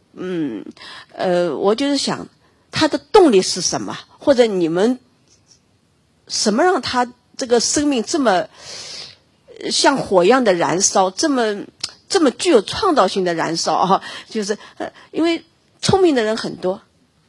我就是想他的动力是什么，或者你们什么让他这个生命这么像火一样的燃烧，这么具有创造性的燃烧啊！就是因为聪明的人很多，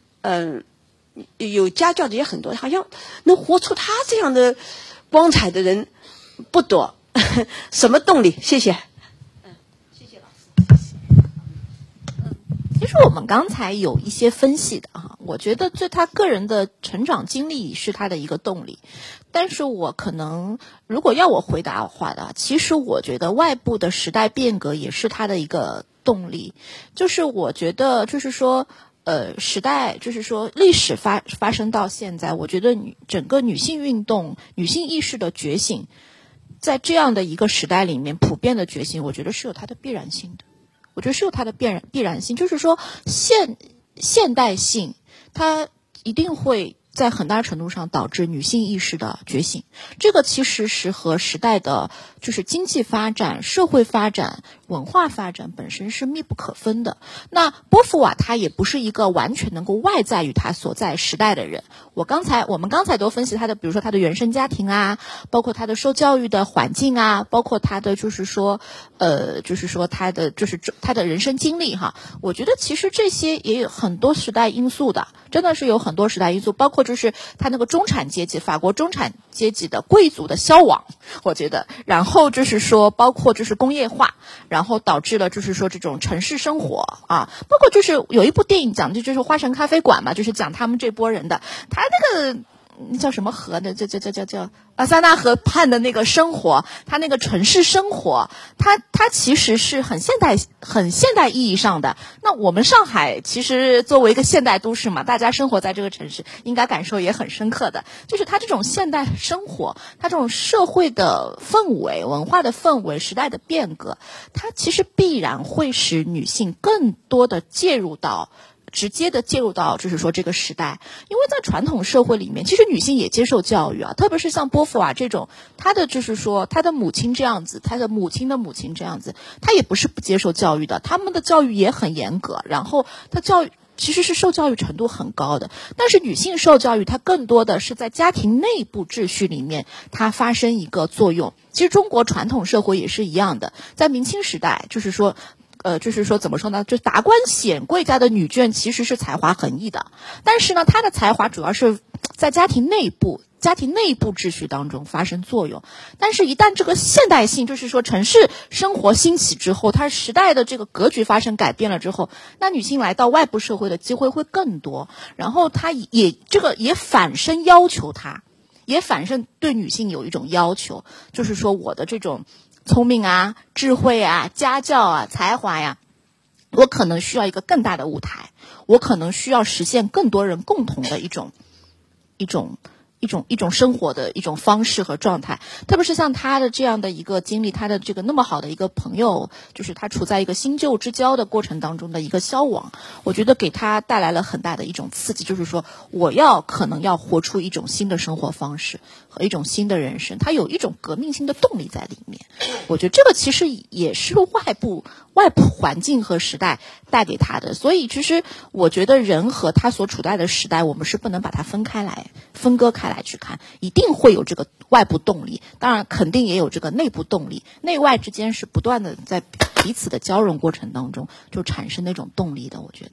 有家教的也很多，好像能活出他这样的光彩的人不多。什么动力？谢谢。谢谢老师。 其实我们刚才有一些分析的哈，我觉得对他个人的成长经历是他的一个动力，但是我可能如果要我回答的话的，其实我觉得外部的时代变革也是他的一个动力，就是我觉得就是说时代就是说历史发生到现在，我觉得整个女性运动、女性意识的觉醒，在这样的一个时代里面普遍的觉醒，我觉得是有它的必然性的。我觉得是有它的必然性，就是说现代性它一定会在很大程度上导致女性意识的觉醒，这个其实是和时代的就是经济发展、社会发展、文化发展本身是密不可分的。那波伏娃她也不是一个完全能够外在于她所在时代的人。我们刚才都分析她的，比如说她的原生家庭啊，包括她的受教育的环境啊，包括她的就是说她的人生经历哈。我觉得其实这些也有很多时代因素的，真的是有很多时代因素，包括就是她那个中产阶级，法国中产阶级的贵族的消亡，我觉得，然后就是说包括就是工业化，然后导致了就是说这种城市生活啊，包括就是有一部电影讲的就是花城咖啡馆嘛，就是讲他们这波人的，他那个叫什么河的，叫塞纳河畔的那个生活，他那个城市生活，他其实是很现代意义上的。那我们上海其实作为一个现代都市嘛，大家生活在这个城市，应该感受也很深刻的，就是他这种现代生活，他这种社会的氛围、文化的氛围、时代的变革，它其实必然会使女性更多的直接的介入到就是说这个时代。因为在传统社会里面，其实女性也接受教育啊，特别是像波伏娃这种，她的就是说她的母亲这样子，她的母亲的母亲这样子，她也不是不接受教育的，他们的教育也很严格，然后她教育其实是受教育程度很高的。但是女性受教育，她更多的是在家庭内部秩序里面它发生一个作用。其实中国传统社会也是一样的，在明清时代就是说怎么说呢？就是达官显贵家的女眷其实是才华横溢的，但是呢，她的才华主要是在家庭内部秩序当中发生作用。但是，一旦这个现代性，就是说城市生活兴起之后，它时代的这个格局发生改变了之后，那女性来到外部社会的机会会更多，然后她也反身要求她，也反身对女性有一种要求，就是说我的这种聪明啊、智慧啊、家教啊、才华呀，我可能需要一个更大的舞台，我可能需要实现更多人共同的一种生活的一种方式和状态。特别是像他的这样的一个经历，他的这个那么好的一个朋友，就是他处在一个新旧之交的过程当中的一个消亡，我觉得给他带来了很大的一种刺激，就是说我可能要活出一种新的生活方式和一种新的人生，他有一种革命性的动力在里面。我觉得这个其实也是外部环境和时代带给他的。所以其实我觉得人和他所处在的时代，我们是不能把它分割开来去看，一定会有这个外部动力，当然肯定也有这个内部动力，内外之间是不断的在彼此的交融过程当中就产生那种动力的，我觉得。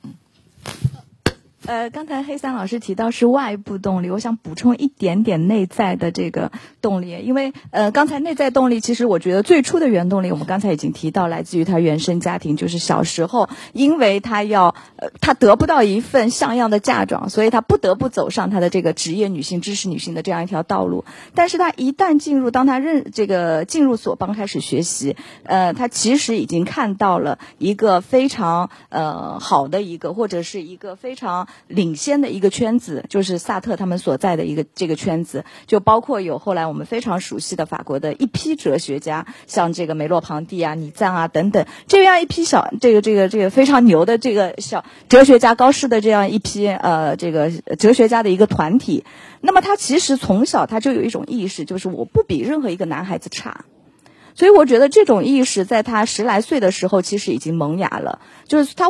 刚才黑三老师提到是外部动力，我想补充一点点内在的这个动力，因为刚才内在动力其实我觉得最初的原动力我们刚才已经提到，来自于他原生家庭，就是小时候因为他得不到一份像样的嫁妆，所以他不得不走上他的这个职业女性、知识女性的这样一条道路。但是他一旦当他进入索邦开始学习，他其实已经看到了一个非常好的一个，或者是一个非常领先的一个圈子，就是萨特他们所在的这个圈子，就包括有后来我们非常熟悉的法国的一批哲学家，像这个梅洛庞蒂啊、尼赞啊等等，这样一批这个非常牛的这个小哲学家、高师的这样一批这个哲学家的一个团体。那么他其实从小他就有一种意识，就是我不比任何一个男孩子差。所以我觉得这种意识在他10来岁的时候其实已经萌芽了，就是他